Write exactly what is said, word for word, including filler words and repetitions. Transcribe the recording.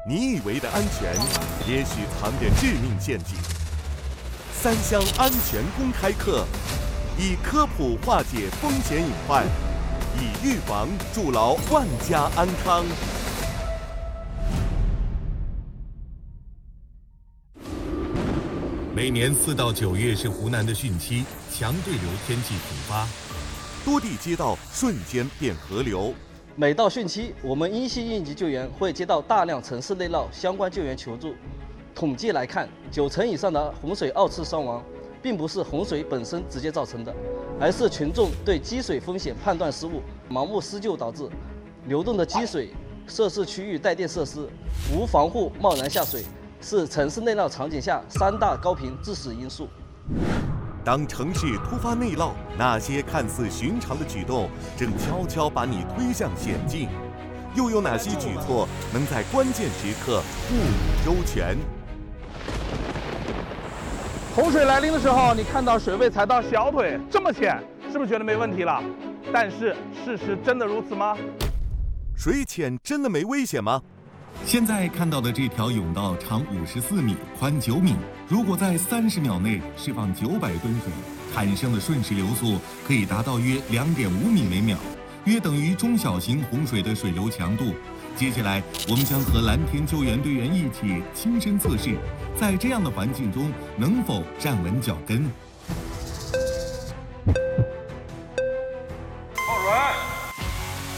你以为的安全，也许藏着致命陷阱。三湘安全公开课，以科普化解风险隐患，以预防筑牢万家安康。 每年四到九月是湖南的汛期，强对流天气频发， 多地街道瞬间变河流。 每到汛期，我们一系应急救援会接到大量城市内涝相关救援求助。统计来看，九成以上的洪水二次伤亡，并不是洪水本身直接造成的，而是群众对积水风险判断失误、盲目施救导致。流动的积水、涉事区域带电设施无防护贸然下水，是城市内涝场景下三大高频致死因素。 当城市突发内涝，那些看似寻常的举动正悄悄把你推向险境，又有哪些举措能在关键时刻护你周全？ 洪水来临的时候，你看到水位才到小腿这么浅，是不是觉得没问题了？但是事实真的如此吗？ 水浅真的没危险吗？ 现在看到的这条甬道长五十四米，宽九米。如果在三十秒内释放九百吨水，产生的瞬时流速可以达到约两点五米每秒，约等于中小型洪水的水流强度。接下来，我们将和蓝天救援队员一起亲身测试，在这样的环境中能否站稳脚跟。